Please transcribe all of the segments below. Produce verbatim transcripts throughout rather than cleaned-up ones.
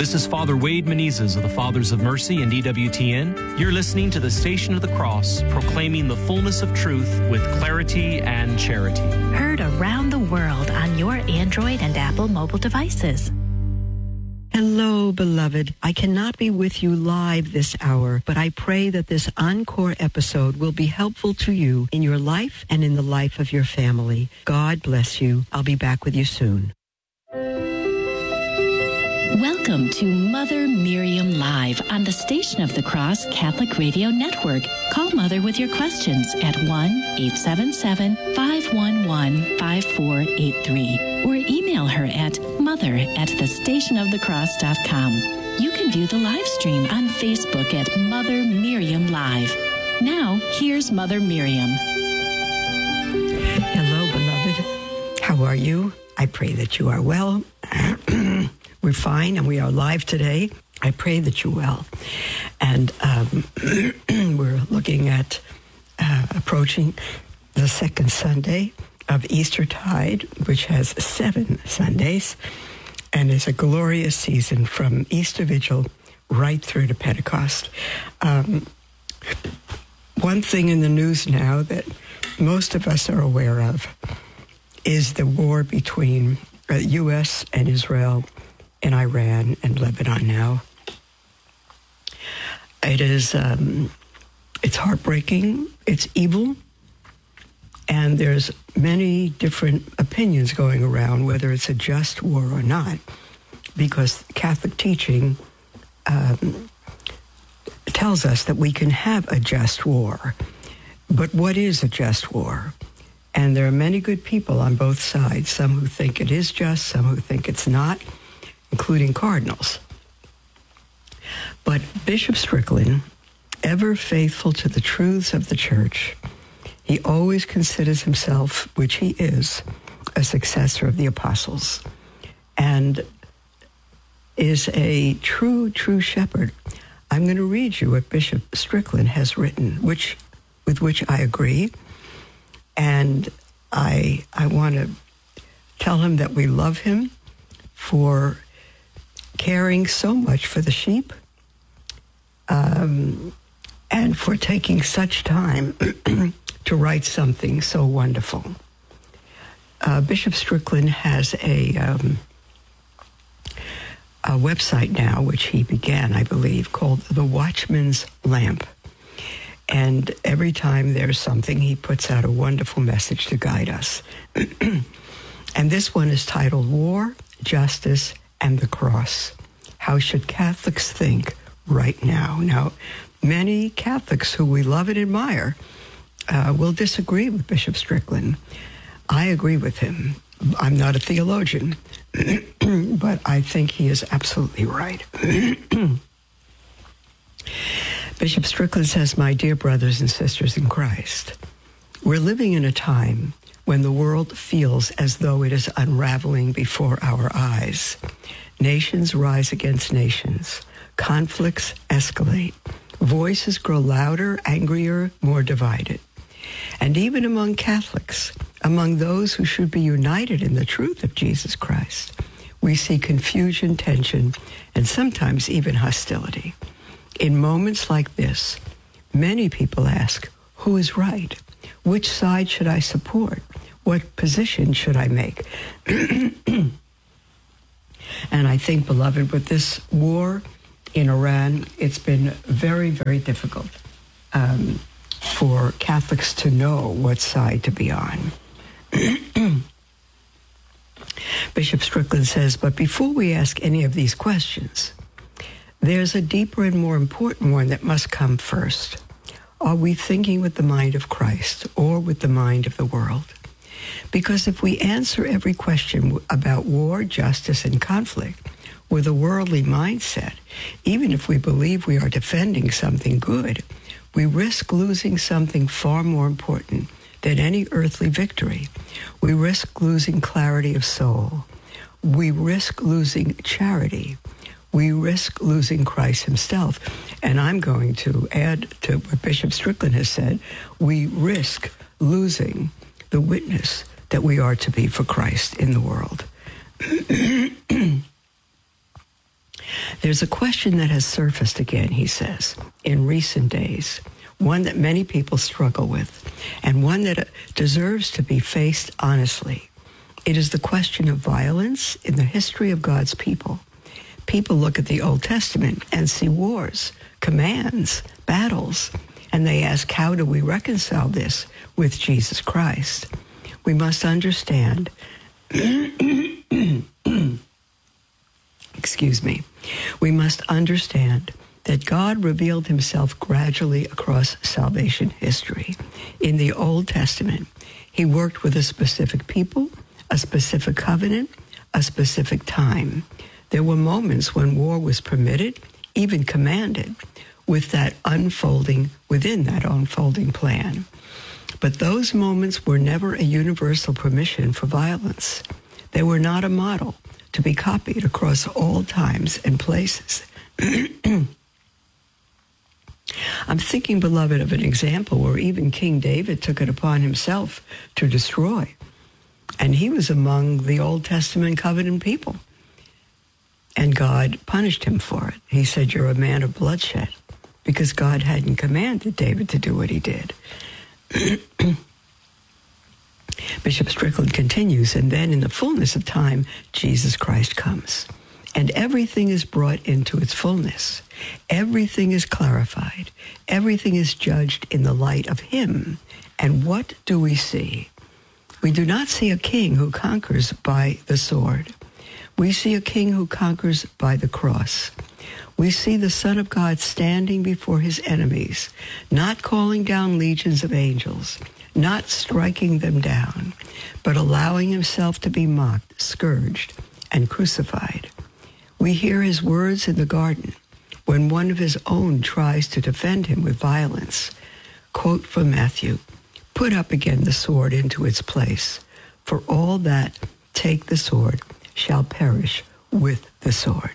This is Father Wade Menezes of the Fathers of Mercy and E W T N. You're listening to the Station of the Cross, proclaiming the fullness of truth with clarity and charity. Heard around the world on your Android and Apple mobile devices. Hello, beloved. I cannot be with you live this hour, but I pray that this encore episode will be helpful to you in your life and in the life of your family. God bless you. I'll be back with you soon. Welcome to Mother Miriam Live on the Station of the Cross Catholic Radio Network. Call Mother with your questions at one eight seven seven, five one one, five four eight three or email her at mother at the station of the cross dot com. You can view the live stream on Facebook at Mother Miriam Live. Now, here's Mother Miriam. Hello, beloved. How are you? I pray that you are well. We're fine, and we are live today. I pray that you're well. And um, we're looking at uh, approaching the second Sunday of Eastertide, which has seven Sundays, and is a glorious season from Easter Vigil right through to Pentecost. Um, one thing in the news now that most of us are aware of is the war between the U S and Israel in Iran and Lebanon now. It is, um, it's heartbreaking, it's evil, and there's many different opinions going around whether it's a just war or not, because Catholic teaching um, tells us that we can have a just war. But what is a just war? And there are many good people on both sides, some who think it is just, some who think it's not, including cardinals. But Bishop Strickland, ever faithful to the truths of the Church, he always considers himself, which he is, a successor of the apostles, and is a true, true shepherd. I'm going to read you what Bishop Strickland has written, which with which I agree, and I I want to tell him that we love him for caring so much for the sheep, um, and for taking such time to write something so wonderful. Uh, Bishop Strickland has a, um, a website now, which he began, I believe, called The Watchman's Lamp. And every time there's something, he puts out a wonderful message to guide us. And this one is titled War, Justice, and the Cross. How should Catholics think right now? Now, many Catholics who we love and admire uh, will disagree with Bishop Strickland. I agree with him. I'm not a theologian, but I think he is absolutely right. Bishop Strickland says, my dear brothers and sisters in Christ, we're living in a time when the world feels as though it is unraveling before our eyes. Nations rise against nations. Conflicts escalate. Voices grow louder, angrier, more divided. And even among Catholics, among those who should be united in the truth of Jesus Christ, we see confusion, tension, and sometimes even hostility. In moments like this, many people ask, who is right? Which side should I support? What position should I make? And I think, beloved, with this war in Iran, it's been very, very difficult um, for Catholics to know what side to be on. Bishop Strickland says, but before we ask any of these questions, there's a deeper and more important one that must come first. Are we thinking with the mind of Christ or with the mind of the world? Because if we answer every question about war, justice, and conflict with a worldly mindset, even if we believe we are defending something good, we risk losing something far more important than any earthly victory. We risk losing clarity of soul. We risk losing charity. We risk losing Christ himself. And I'm going to add to what Bishop Strickland has said, we risk losing the witness that we are to be for Christ in the world. There's a question that has surfaced again, he says, in recent days, one that many people struggle with, and one that deserves to be faced honestly. It is the question of violence in the history of God's people. People look at the Old Testament and see wars, commands, battles, and they ask, how do we reconcile this with Jesus Christ? We must understand, excuse me, we must understand that God revealed himself gradually across salvation history. In the Old Testament, he worked with a specific people, a specific covenant, a specific time. There were moments when war was permitted, even commanded, with that unfolding, within that unfolding plan. But those moments were never a universal permission for violence. They were not a model to be copied across all times and places. I'm thinking, beloved, of an example where even King David took it upon himself to destroy. And he was among the Old Testament covenant people. And God punished him for it. He said, you're a man of bloodshed, because God hadn't commanded David to do what he did. Bishop Strickland continues, and then in the fullness of time, Jesus Christ comes. And everything is brought into its fullness. Everything is clarified. Everything is judged in the light of him. And what do we see? We do not see a king who conquers by the sword. We see a king who conquers by the cross. We see the Son of God standing before his enemies, not calling down legions of angels, not striking them down, but allowing himself to be mocked, scourged, and crucified. We hear his words in the garden when one of his own tries to defend him with violence. Quote from Matthew, "Put up again the sword into its place, for all that take the sword shall perish with the sword."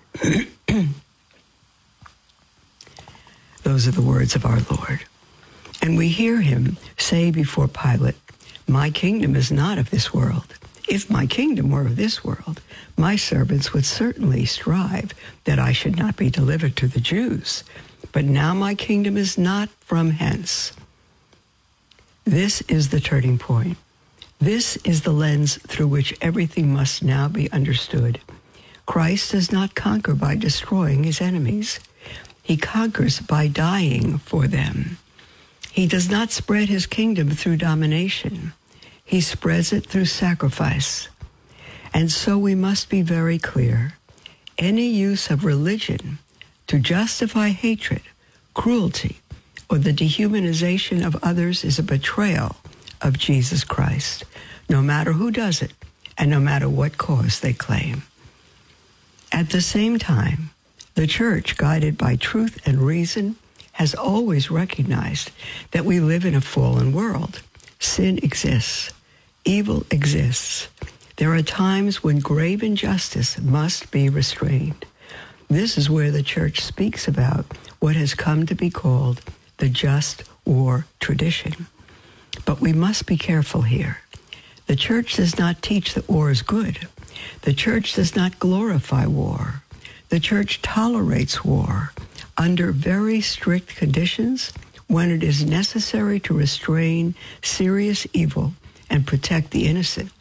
Those are the words of our Lord. And we hear him say before Pilate, "My kingdom is not of this world. If my kingdom were of this world, my servants would certainly strive that I should not be delivered to the Jews. But now my kingdom is not from hence." This is the turning point. This is the lens through which everything must now be understood. Christ does not conquer by destroying his enemies. He conquers by dying for them. He does not spread his kingdom through domination. He spreads it through sacrifice. And so we must be very clear. Any use of religion to justify hatred, cruelty, or the dehumanization of others is a betrayal of Jesus Christ, no matter who does it and no matter what cause they claim. At the same time, the church, guided by truth and reason, has always recognized that we live in a fallen world. Sin exists. Evil exists. There are times when grave injustice must be restrained. This is where the church speaks about what has come to be called the just war tradition. But we must be careful here. The church does not teach that war is good. The church does not glorify war. The church tolerates war under very strict conditions when it is necessary to restrain serious evil and protect the innocent.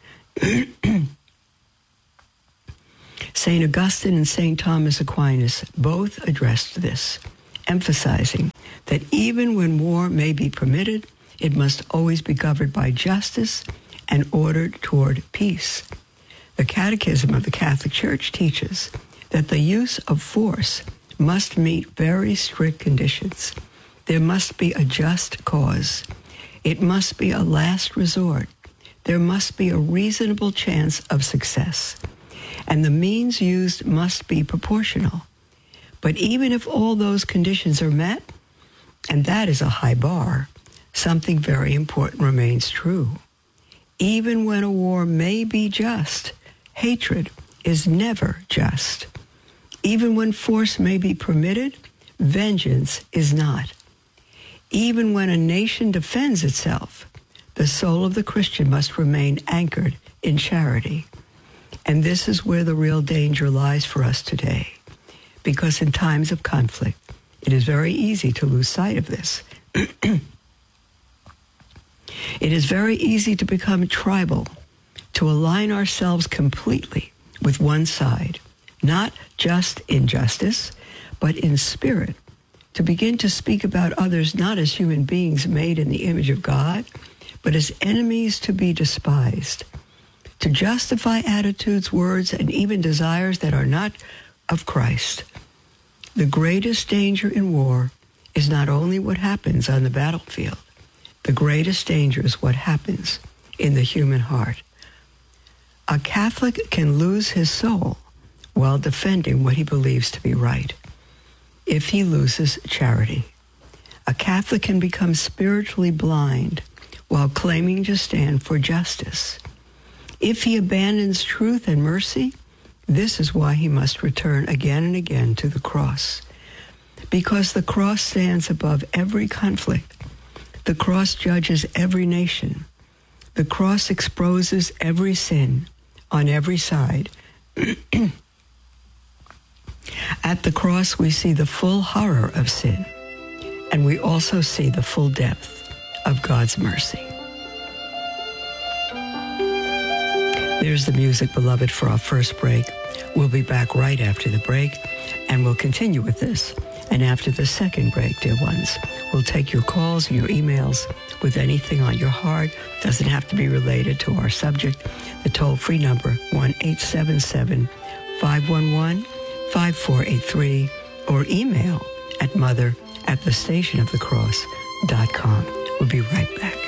Saint Augustine and Saint Thomas Aquinas both addressed this, emphasizing that even when war may be permitted, it must always be governed by justice and ordered toward peace. The Catechism of the Catholic Church teaches that the use of force must meet very strict conditions. There must be a just cause. It must be a last resort. There must be a reasonable chance of success. And the means used must be proportional. But even if all those conditions are met, and that is a high bar, something very important remains true. Even when a war may be just, hatred is never just. Even when force may be permitted, vengeance is not. Even when a nation defends itself, the soul of the Christian must remain anchored in charity. And this is where the real danger lies for us today. because in times of conflict, it is very easy to lose sight of this. It is very easy to become tribal, to align ourselves completely with one side, not just in justice, but in spirit, to begin to speak about others not as human beings made in the image of God, but as enemies to be despised, to justify attitudes, words, and even desires that are not of Christ. The greatest danger in war is not only what happens on the battlefield. The greatest danger is what happens in the human heart. A Catholic can lose his soul while defending what he believes to be right, if he loses charity. A Catholic can become spiritually blind while claiming to stand for justice. If he abandons truth and mercy, this is why he must return again and again to the cross. Because the cross stands above every conflict. The cross judges every nation. The cross exposes every sin on every side. At the cross, we see the full horror of sin, and we also see the full depth of God's mercy. There's the music, beloved, for our first break. We'll be back right after the break, and we'll continue with this. And after the second break, dear ones, we'll take your calls and your emails with anything on your heart. Doesn't have to be related to our subject. The toll-free number, one eight seven seven, five one one, five four eight three, or email at mother at the station of the cross dot com. We'll be right back.